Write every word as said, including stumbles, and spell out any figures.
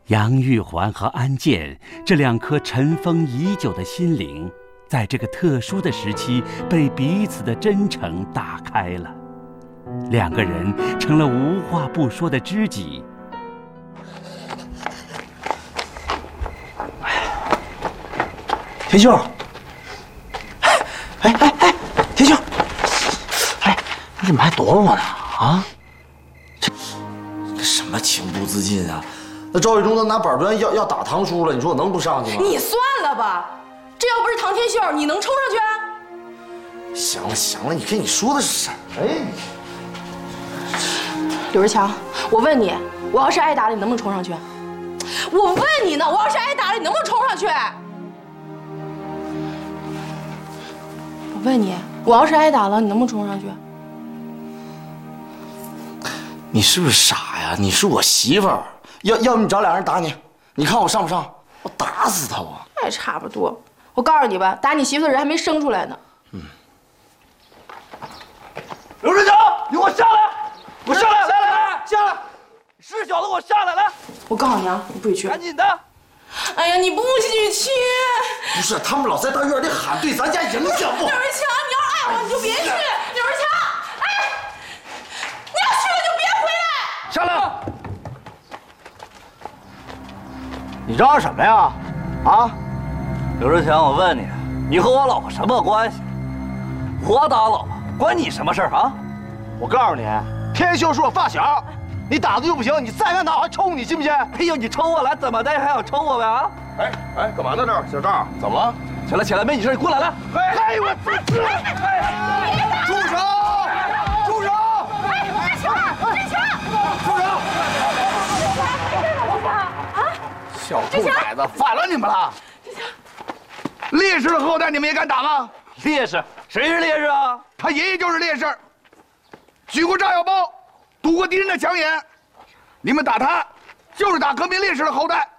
杨玉环和安建这两颗尘封已久的心灵，在这个特殊的时期被彼此的真诚打开了，两个人成了无话不说的知己。 田秀，哎哎哎，田秀，哎，你怎么还躲我呢？啊？这这什么情不自禁啊？那赵玉忠都拿板砖要要打唐叔了，你说我能不上去吗？ 你算了吧，这要不是唐天秀，你能冲上去啊？ 行了行了，你看你说的是什么呀？ 柳日强，我问你，我要是挨打了，你能不能冲上去？我问你呢，我要是挨打了，你能不能冲上去？我问你，我要是挨打了，你能不能冲上去？ 你是不是傻呀？你是我媳妇儿，要要不你找俩人打你，你看我上不上？我打死他我！ 哎，差不多。我告诉你吧，打你媳妇的人还没生出来呢。 嗯。 刘志强，你给我下来！给我下来！来来来，下来！是小子，给我下来！来！ 我告诉你啊，你不许去。 赶紧的！ 哎呀，你不许去！ 不是，他们老在大院里喊，对咱家影响不好。 柳日强，你要爱我，你就别去。柳日强，哎，你要去了就别回来。 下来！你嚷嚷什么呀？啊！刘志强，我问你，你和我老婆什么关系？我打老婆，关你什么事儿啊？ 我告诉你，天秀是我发小，你打的就不行，你再敢打我还抽你，信不信？ 哎呦，你抽我来怎么的？还想抽我呗啊？ 哎哎，干嘛呢这儿？小赵，怎么了？ 起来起来，没你事，你过来来。 哎，我这哎，住手！住手！ 哎，志强，志强， 住手！ 啊！ 小兔崽子，反了你们了！烈士的后代你们也敢打吗？ 烈士？谁是烈士啊？ 他爷爷就是烈士，举过炸药包，堵过敌人的枪眼。你们打他，就是打革命烈士的后代。